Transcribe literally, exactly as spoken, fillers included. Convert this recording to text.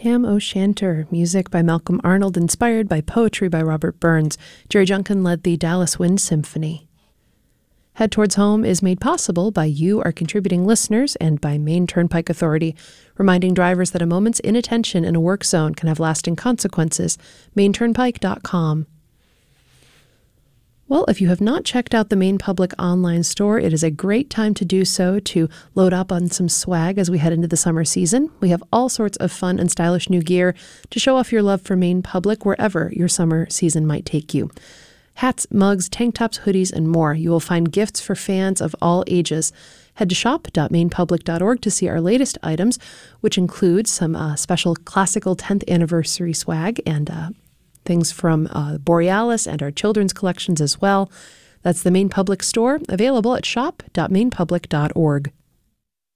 Tam O'Shanter, music by Malcolm Arnold, inspired by poetry by Robert Burns. Jerry Junkin led the Dallas Wind Symphony. Head Towards Home is made possible by you, our contributing listeners, and by Maine Turnpike Authority, reminding drivers that a moment's inattention in a work zone can have lasting consequences. maine turnpike dot com. Well, if you have not checked out the Maine Public online store, it is a great time to do so, to load up on some swag as we head into the summer season. We have all sorts of fun and stylish new gear to show off your love for Maine Public wherever your summer season might take you. Hats, mugs, tank tops, hoodies, and more. You will find gifts for fans of all ages. Head to shop dot maine public dot org to see our latest items, which include some uh, special classical tenth anniversary swag and uh, things from uh, Borealis and our children's collections as well. That's the Maine Public store, available at shop dot maine public dot org.